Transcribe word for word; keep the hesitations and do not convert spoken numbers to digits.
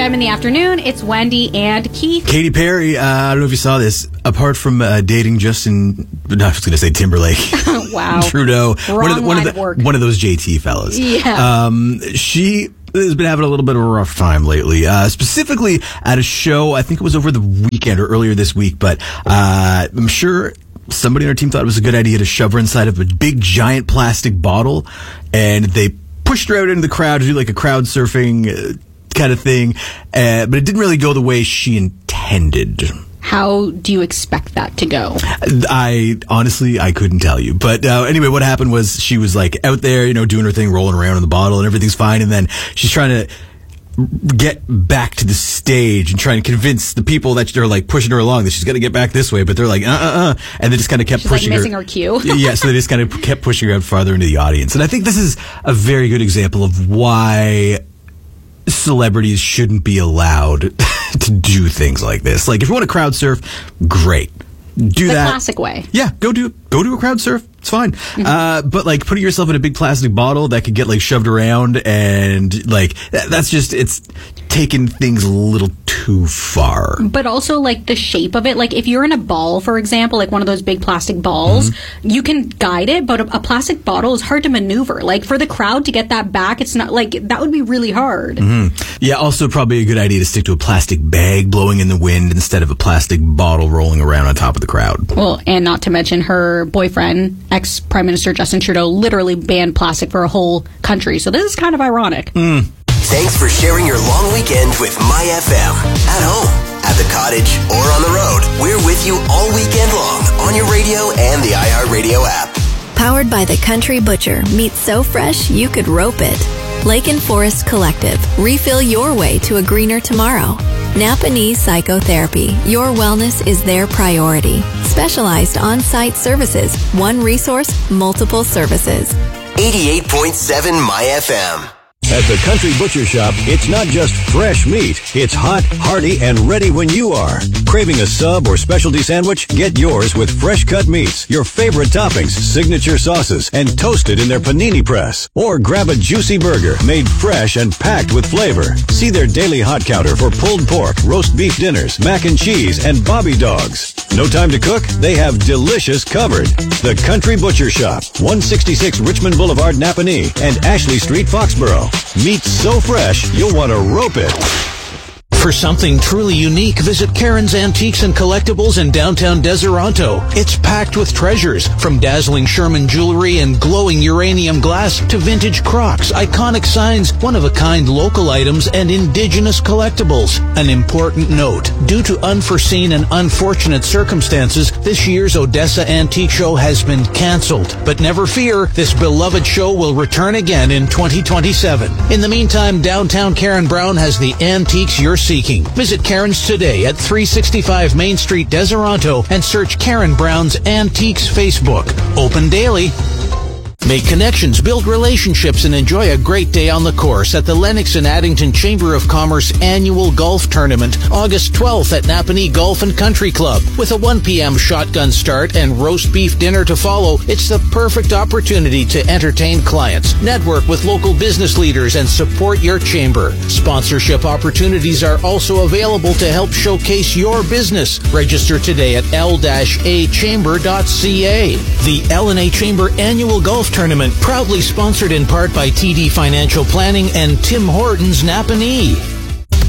Jam in the afternoon. It's Wendy and Keith. Katy Perry, uh, I don't know if you saw this. Apart from uh, dating Justin, no, I was going to say Timberlake. Wow. Trudeau. Wrong one of the, one line of, the, of work. one of those J T fellas. Yeah. Um, she has been having a little bit of a rough time lately, uh, specifically at a show. I think it was over the weekend or earlier this week, but uh, I'm sure somebody on our team thought it was a good idea to shove her inside of a big, giant plastic bottle, and they pushed her out into the crowd to do like a crowd surfing uh, kind of thing, uh, but it didn't really go the way she intended. How do you expect that to go? I honestly, I couldn't tell you. But uh, anyway, what happened was she was like out there, you know, doing her thing, rolling around in the bottle, and everything's fine. And then she's trying to get back to the stage and trying to convince the people that are like pushing her along that she's got to get back this way. But they're like, uh, uh, uh. And they just kind of kept She's pushing like missing her. her cue. Yeah, so they just kind of kept pushing her out farther into the audience. And I think this is a very good example of why celebrities shouldn't be allowed to do things like this. Like, if you want to crowd surf, great. Do the that. classic way. Yeah, go do go do a crowd surf. It's fine. Mm-hmm. Uh, but like putting yourself in a big plastic bottle that could get like shoved around and like that, that's just it's taking things a little too far. But also like the shape of it. Like if you're in a ball, for example, like one of those big plastic balls, mm-hmm. you can guide it, but a, a plastic bottle is hard to maneuver. Like for the crowd to get that back, it's not like that would be really hard. Mm-hmm. Yeah, also probably a good idea to stick to a plastic bag blowing in the wind instead of a plastic bottle rolling around on top of the crowd. Well, and not to mention her boyfriend, ex-Prime Minister Justin Trudeau, literally banned plastic for a whole country. So this is kind of ironic. Mm. Thanks for sharing your long weekend with My F M. At home, at the cottage, or on the road, we're with you all weekend long on your radio and the iHeartRadio app. Powered by the Country Butcher. Meat so fresh you could rope it. Lake and Forest Collective. Refill your way to a greener tomorrow. Napanee Psychotherapy. Your wellness is their priority. Specialized on-site services. One resource, multiple services. eighty-eight point seven My F M. At the Country Butcher Shop, it's not just fresh meat. It's hot, hearty, and ready when you are. Craving a sub or specialty sandwich? Get yours with fresh cut meats, your favorite toppings, signature sauces, and toasted in their panini press. Or grab a juicy burger made fresh and packed with flavor. See their daily hot counter for pulled pork, roast beef dinners, mac and cheese, and bobby dogs. No time to cook? They have delicious covered. The Country Butcher Shop, one sixty-six Richmond Boulevard, Napanee, and Ashley Street, Foxborough. Meat so fresh, you'll want to rope it. For something truly unique, visit Karen's Antiques and Collectibles in downtown Deseronto. It's packed with treasures, from dazzling Sherman jewelry and glowing uranium glass to vintage Crocs, iconic signs, one-of-a-kind local items, and indigenous collectibles. An important note, due to unforeseen and unfortunate circumstances, this year's Odessa Antique Show has been canceled. But never fear, this beloved show will return again in twenty twenty-seven. In the meantime, downtown Karen Brown has the antiques you're seeking. Visit Karen's today at three sixty-five Main Street, Deseronto, and search Karen Brown's Antiques Facebook. Open daily. Make connections, build relationships, and enjoy a great day on the course at the Lennox and Addington Chamber of Commerce Annual Golf Tournament, August twelfth at Napanee Golf and Country Club. With a one p.m. shotgun start and roast beef dinner to follow, it's the perfect opportunity to entertain clients, network with local business leaders, and support your chamber. Sponsorship opportunities are also available to help showcase your business. Register today at l a chamber dot c a. The L and A Chamber Annual Golf Tournament, proudly sponsored in part by T D Financial Planning and Tim Hortons Napanee.